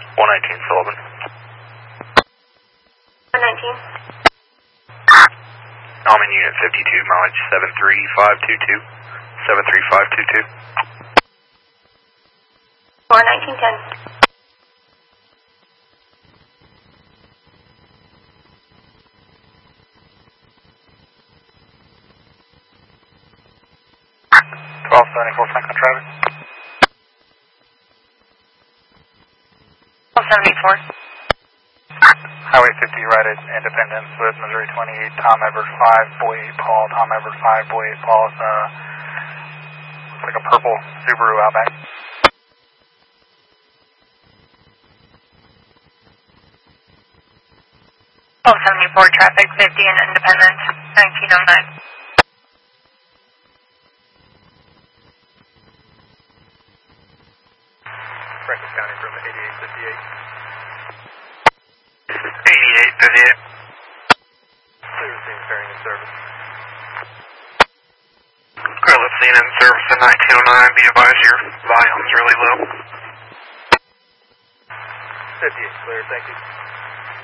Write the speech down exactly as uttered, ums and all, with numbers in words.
one nineteen Sullivan. one nineteen. I'm in unit fifty-two, mileage seven three five two two. seven three five two two. four nineteen ten. twelve seventy-four Franklin traffic. twelve seventy-four. Highway fifty, right at Independence with Missouri twenty-eight, Tom Everett five, boy eight Paul, Tom Everett five, boy eight Paul. It's uh, looks like a purple Subaru Outback. twelve seventy-four traffic, fifty in Independence, nineteen oh nine. Franklin County from eighty-eight fifty-eight. eighty-eight fifty-eight. Clear scene carrying in service. Clear scene in service at nineteen oh nine. Be advised your volume's really low. fifty-eight clear, thank you.